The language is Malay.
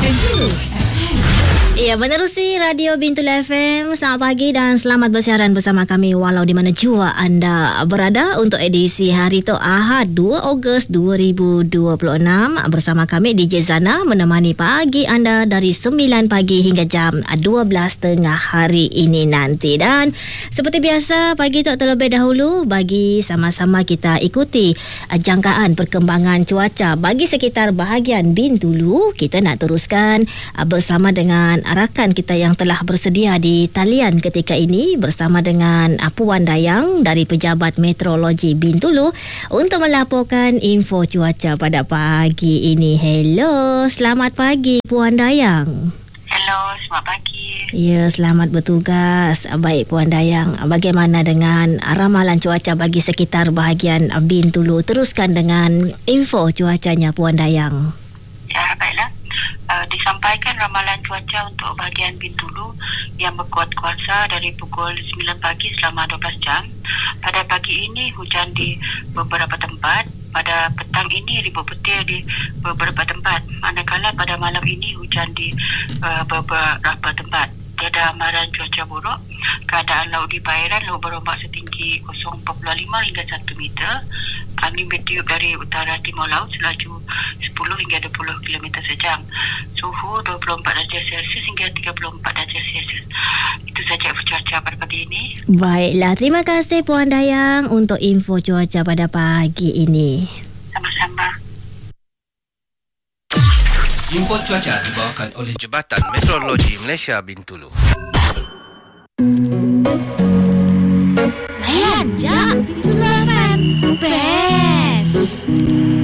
Ya, menerusi Radio Bintul FM. Selamat pagi dan selamat bersiaran bersama kami walau di mana jua anda berada untuk edisi hari itu Ahad 2 Ogos 2026. Bersama kami DJ Zana menemani pagi anda dari 9 pagi hingga jam 12.30 hari ini nanti. Dan seperti biasa, pagi itu terlebih dahulu bagi sama-sama kita ikuti jangkaan perkembangan cuaca bagi sekitar bahagian Bintulu. Kita nak teruskan bersama dengan rakan kita yang telah bersedia di talian ketika ini bersama dengan Puan Dayang dari Pejabat Meteorologi Bintulu untuk melaporkan info cuaca pada pagi ini. Hello, selamat pagi Puan Dayang. Hello, selamat pagi. Ya, selamat bertugas. Baik Puan Dayang, bagaimana dengan ramalan cuaca bagi sekitar bahagian Bintulu? Teruskan dengan info cuacanya Puan Dayang. Ya, baiklah. Disampaikan ramalan cuaca untuk bahagian Bintulu yang berkuat kuasa dari pukul 9 pagi selama 12 jam. Pada pagi ini hujan di beberapa tempat. Pada petang ini ribut petir di beberapa tempat. Manakala pada malam ini hujan di beberapa tempat. Tiada amaran cuaca buruk. Keadaan laut di perairan laut berombak setinggi 0.45 hingga 1 meter. Angin bertiup dari utara timur laut selaju 10 hingga 20 km sejam. Suhu 24 darjah Celsius hingga 34 darjah Celsius. Itu saja cuaca pada pagi ini. Baiklah, terima kasih Puan Dayang untuk info cuaca pada pagi ini. Sama-sama. Info cuaca dibawakan oleh Jabatan Meteorologi Malaysia Bintulu. Layan, Jap. Bintulu FM. Best.